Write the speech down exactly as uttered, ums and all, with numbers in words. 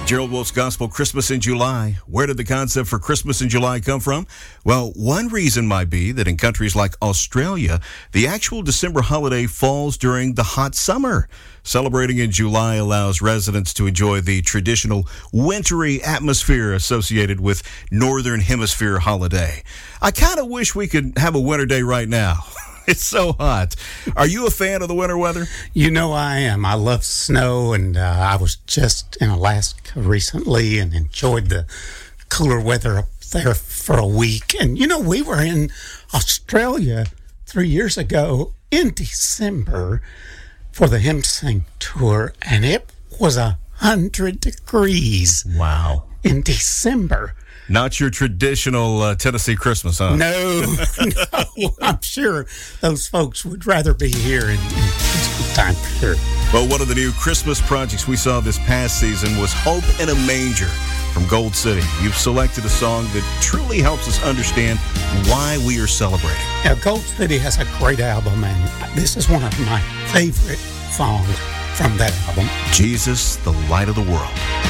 Gerald Wolf's Gospel, Christmas in July. Where did the concept for Christmas in July come from? Well, one reason might be that in countries like Australia, the actual December holiday falls during the hot summer. Celebrating in July allows residents to enjoy the traditional wintry atmosphere associated with Northern Hemisphere holiday. I kind of wish we could have a winter day right now. It's so hot. Are you a fan of the winter weather? You know I am. I love snow, and uh, I was just in Alaska recently and enjoyed the cooler weather up there for a week. And, you know, we were in Australia three years ago in December for the Hymn Sing tour, and it was a hundred degrees. Wow. In December. Not your traditional uh, Tennessee Christmas, huh? No, no. I'm sure those folks would rather be here in, in Christmas time for sure. Well, one of the new Christmas projects we saw this past season was Hope in a Manger from Gold City. You've selected a song that truly helps us understand why we are celebrating. Now, Gold City has a great album, and this is one of my favorite songs from that album. Jesus, the Light of the World.